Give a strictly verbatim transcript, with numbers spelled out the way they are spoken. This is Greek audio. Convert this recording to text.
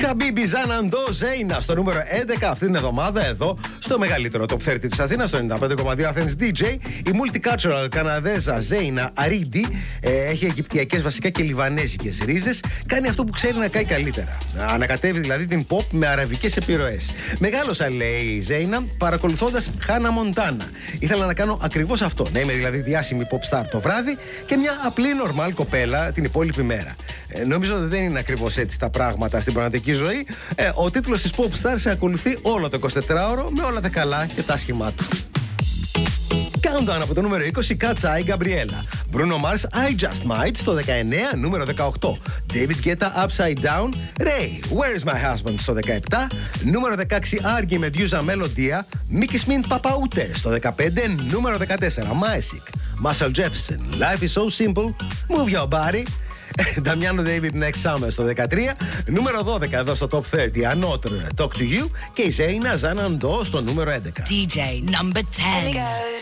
Χαμπίμπι Ζαναντό Ζέινα στο νούμερο έντεκα αυτή την εβδομάδα εδώ στο μεγαλύτερο Top τριάντα της Αθήνας, στο ενενήντα πέντε κόμμα δύο Athens ντι τζέι. Η multicultural Καναδέζα Ζέινα Αρίντι ε, έχει αιγυπτιακές βασικά και λιβανέζικες ρίζες. Κάνει αυτό που ξέρει να κάνει καλύτερα. Ανακατεύει δηλαδή την pop με αραβικές επιρροές. Μεγάλωσα, λέει η Ζέινα, παρακολουθώντας Χάνα Μοντάνα. Ήθελα να κάνω ακριβώς αυτό. Να είμαι δηλαδή διάσημη pop star το βράδυ και μια απλή normal κοπέλα την υπόλοιπη μέρα. Ε, νομίζω ότι δεν είναι ακριβώς έτσι τα πράγματα στην πραγματική ζωή. Ε, ο τίτλος της pop star σε ακολουθεί όλο το εικοσιτετράωρο με όλα τα καλά και τα άσχημά του. Countdown από το νούμερο είκοσι, Cat's Eye, Gabriella. Bruno Mars, I Just Might στο δεκαεννέα, νούμερο δεκαοκτώ. David Guetta, Upside Down. Ray, Where Is My Husband στο δεκαεπτά. Νούμερο δεκαέξι, Argy με Medusa Melodia. Mickey Smith, Papaute στο δεκαπέντε. Νούμερο δεκατέσσερα, Maesic, Marshall Jefferson, Life Is So Simple. Move Your Body. Damiano David, Next Summer στο δεκατρία. Νούμερο δώδεκα εδώ στο Top τριάντα, Another, Talk To You. Και η Ζέινα Ζαναντό στο νούμερο έντεκα. ντι τζέι number ten.